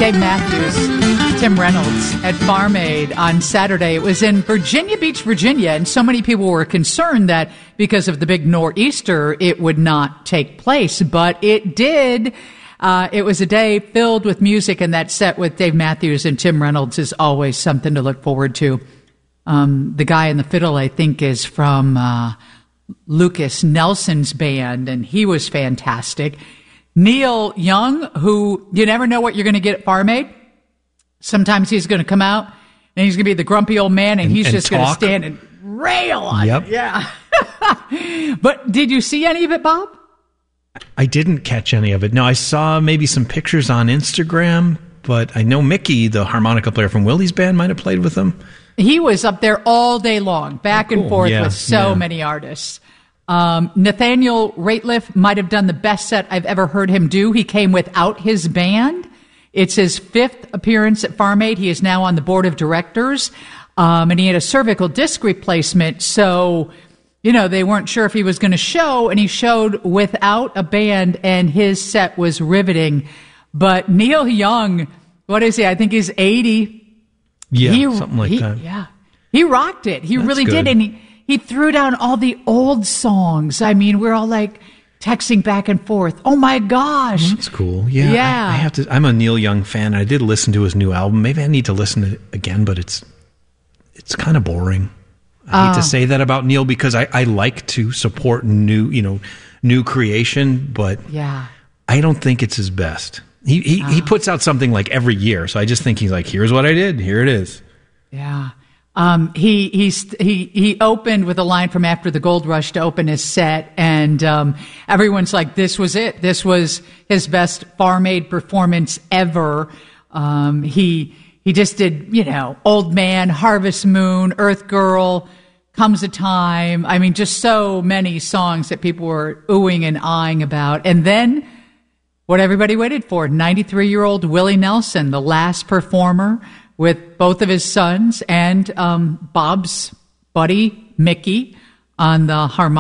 Dave Matthews, Tim Reynolds at Farm Aid on Saturday. It was in Virginia Beach, Virginia, and so many people were concerned that because of the big nor'easter, it would not take place, but it did. It was a day filled with music, and that set with Dave Matthews and Tim Reynolds is always something to look forward to. The guy in the fiddle, I think, is from Lucas Nelson's band, and he was fantastic. Neil Young, who you never know what you're going to get at Farm Aid. Sometimes he's going to come out, and he's going to be the grumpy old man, and he's just going to stand and rail on it. Yeah. But did you see any of it, Bob? I didn't catch any of it. No, I saw maybe some pictures on Instagram, but I know Mickey, the harmonica player from Willie's band, might have played with them. He was up there all day long, back and forth with so many artists. Nathaniel Rateliff might have done the best set I've ever heard him do. He came without his band. It's his 5th appearance at Farm Aid. He is now on the board of directors, and he had a cervical disc replacement, so they weren't sure if he was going to show, and he showed without a band, and his set was riveting. But Neil Young, what is he? I think he's 80. Yeah, something like that. Yeah, he rocked it. He really did, and he threw down all the old songs. I mean, we're all like texting back and forth. Oh my gosh, that's cool. Yeah. I have to. I'm a Neil Young fan. I did listen to his new album. Maybe I need to listen to it again, but it's kind of boring. I hate to say that about Neil because I like to support new creation, but I don't think it's his best. He puts out something like every year, so I just think he's like, here's what I did, here it is. Yeah. He opened with a line from After the Gold Rush to open his set, and everyone's like, this was it. This was his best Farm Aid performance ever. He just did, Old Man, Harvest Moon, Earth Girl, Comes a Time. I mean, just so many songs that people were oohing and eyeing about. And then what everybody waited for, 93-year-old Willie Nelson, the last performer with both of his sons and Bob's buddy, Mickey, on the harmonica.